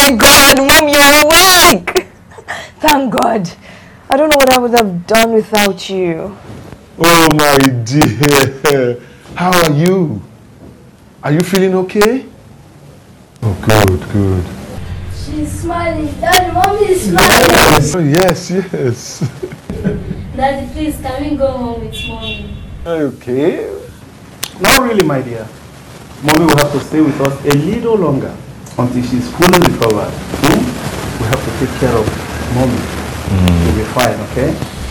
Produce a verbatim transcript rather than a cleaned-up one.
my God, Mom, you're awake! Thank God. I don't know what I would have done without you. Oh, my dear. How are you? Are you feeling okay? Oh, good, good. She's smiling. Daddy, Mommy is smiling. Yes, yes, yes. Daddy, please, can we go home with Mommy? Okay. Not really, my dear. Mommy will have to stay with us a little longer until she's fully recovered. Hmm? We have to take care of Mommy. Mm. We'll be fine, okay?